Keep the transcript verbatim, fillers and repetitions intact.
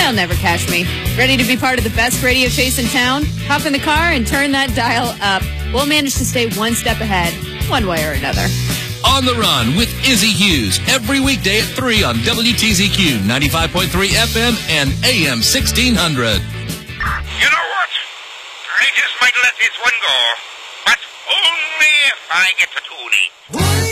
They'll never catch me. Ready to be part of the best radio chase in town? Hop in the car and turn that dial up. We'll manage to stay one step ahead, one way or another. On the Run with Izzy Hughes, every weekday at three on W T Z Q, ninety-five point three F M and A M sixteen hundred. You know what? I just might let this one go, but only if I get to Toonie.